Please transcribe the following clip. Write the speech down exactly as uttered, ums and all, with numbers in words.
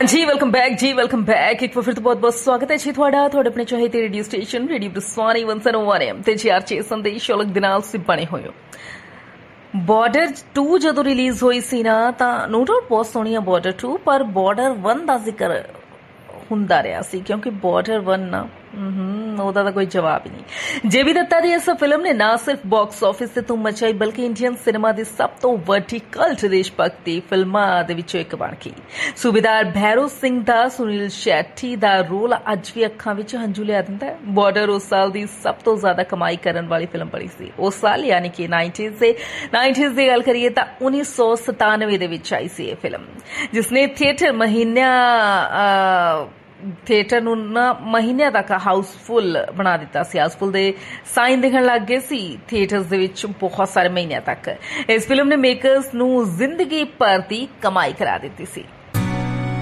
जी welcome back जी welcome back एक बार फिर तो बहुत बहुत स्वागत है जी ਤੁਹਾਡਾ ਤੁਹਾਡੇ ਆਪਣੇ ਚਾਹੀਦੇ radio station radio ਬਰਸਾਨੀ one oh one M ਤੇ ਜੀ ਆਰ ਛੇ ਸੰਦੇਸ਼ ਸ਼ੌਲਕ ਦੇ ਨਾਲ ਤੁਸੀਂ ਬਣੇ ਹੋਏ ਹੋ। ਬਾਰਡਰ two ਜਦੋਂ ਰਿਲੀਜ਼ ਹੋਈ ਸੀ ਨਾ ਤਾਂ ਨੋ ਡਾਊਟ ਬਹੁਤ ਸੋਹਣੀ ਆ ਬਾਰਡਰ two, ਪਰ ਬਾਰਡਰ one ਦਾ ਜ਼ਿਕਰ ਹੁੰਦਾ ਰਿਹਾ ਸੀ ਕਿਉਂਕਿ ਬਾਰਡਰ one ਨਾ ਉਹਦਾ ਤਾਂ ਕੋਈ ਜਵਾਬ ਹੀ ਨਹੀਂ। ਜੇ ਵੀ ਦੱਤਾ ਦੀ ਇਸ ਫਿਲਮ ਨੇ ਨਾ ਸਿਰਫ ਬਾਕਸ ਆਫਿਸ ਤੇ ਧੂਮ ਮਚਾਈ ਬਲਕਿ ਇੰਡੀਅਨ ਸਿਨੇਮਾ ਦੀ ਸਭ ਤੋਂ ਵੱਡੀ ਕਲਟ ਦੇਸ਼ ਭਗਤੀ ਫਿਲਮਾਂ ਦੇ ਵਿੱਚੋਂ ਇੱਕ ਬਣ ਗਈ। ਸੂਬੇਦਾਰ ਭੈਰੋ ਸਿੰਘ ਦਾ ਸੁਨੀਲ ਸ਼ੈਟੀ ਦਾ ਰੋਲ ਅੱਜ ਵੀ ਅੱਖਾਂ ਵਿੱਚ ਹੰਝੂ ਲਿਆ ਦਿੰਦਾ ਹੈ। ਬਾਰਡਰ ਉਸ ਸਾਲ ਦੀ ਸਭ ਤੋਂ ਜ਼ਿਆਦਾ ਕਮਾਈ ਕਰਨ ਵਾਲੀ ਫਿਲਮ ਬਣੀ ਸੀ। ਉਸ ਸਾਲ ਯਾਨੀ ਕਿ ਨਾਈਨਟੀਜ਼ ਦੇ ਨਾਈਨਟੀਜ਼ ਦੀ ਗੱਲ ਕਰੀਏ ਤਾਂ ਉੱਨੀ ਸੌ ਸਤਾਨਵੇਂ ਦੇ ਵਿੱਚ ਆਈ ਸੀ ਇਹ ਫਿਲਮ, ਜਿਸਨੇ ਥੀਏਟਰ ਮਹੀਨਿਆਂ ਥੀਏਟਰ ਨੂੰ ਨਾ ਮਹੀਨਿਆਂ ਤੱਕ ਹਾਊਸਫੁੱਲ ਬਣਾ ਦਿੱਤਾ ਸੀ। ਹਾਊਸਫੁੱਲ ਦੇ ਸਾਈਨ ਦਿਖਣ ਲੱਗ ਗਏ ਸੀ ਥੀਏਟਰਸ ਦੇ ਵਿੱਚ ਬਹੁਤ ਸਾਰੇ ਮਹੀਨਿਆਂ ਤੱਕ। ਇਸ ਫਿਲਮ ਨੇ ਮੇਕਰਸ ਨੂੰ ਜ਼ਿੰਦਗੀ ਭਰ ਦੀ ਕਮਾਈ ਕਰਾ ਦਿੱਤੀ ਸੀ।